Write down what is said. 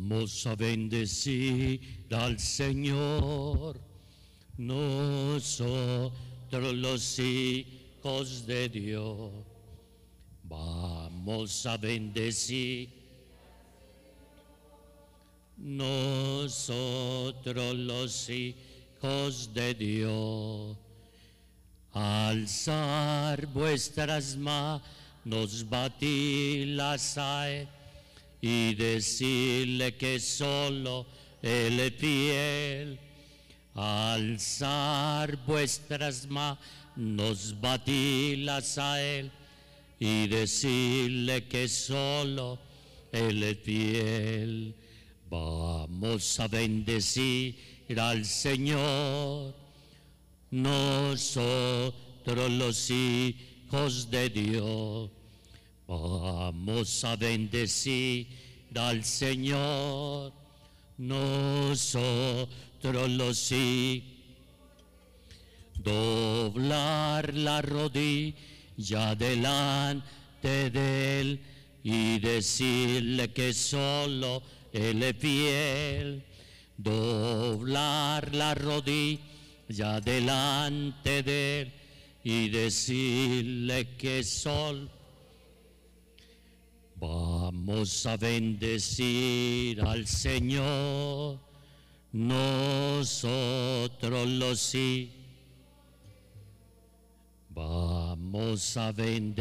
Vamos a bendecir al Señor, nosotros los hijos de Dios. Vamos a bendecir nosotros los hijos de Dios. Alzar vuestras manos, batirlas a Él y decirle que solo Él es fiel. Alzar vuestras manos, batirlas a Él y decirle que solo Él es fiel. Vamos a bendecir al Señor, nosotros los hijos de Dios. Vamos a bendecir al Señor, nosotros los hijos. Doblar la rodilla delante de Él y decirle que solo Él es fiel. Doblar la rodilla delante de Él y decirle que solo. Vamos a bendecir al Señor, nosotros los hijos. Vamos a bendecir.